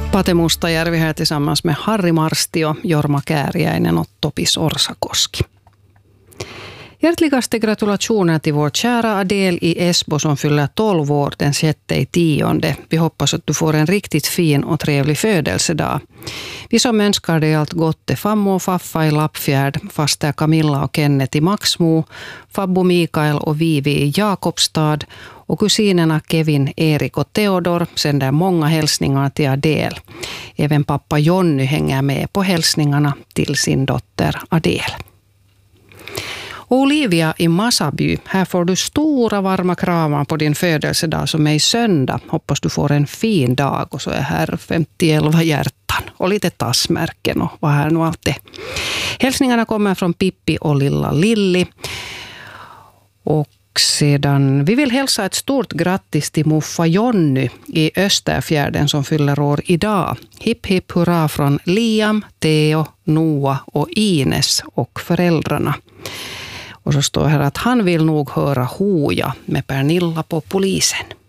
Pate Mustajärvi här tillsammans med Harri Marstio, Jorma Kääriäinen och Topis Orsakoski. Hjärtligaste gratulationer till vår kära Adele i Esbo som fyller 12 år den 6/10. Vi hoppas att du får en riktigt fin och trevlig födelsedag. Vi som önskar dig allt gott är Fammo och Faffa i Lappfjärd, faster Camilla och Kenneth i Maxmo, Fabbo Mikael och Vivi i Jakobstad och kusinerna Kevin, Erik och Theodor sänder många hälsningar till Adele. Även pappa Jonny hänger med på hälsningarna till sin dotter Adele. Olivia i Masaby, här får du stora varma kramar på din födelsedag som är i söndag. Hoppas du får en fin dag och så är här 50 hjärtan och lite tassmärken och vad här nu allt är. Hälsningarna kommer från Pippi och lilla Lilli. Och sedan vi vill hälsa ett stort grattis till Muffa Jonny i Österfjärden som fyller år idag. Hipp hipp hurra från Liam, Theo, Noah och Ines och föräldrarna. Och så står här att han vill nog höra Hoja med Pernilla på polisen.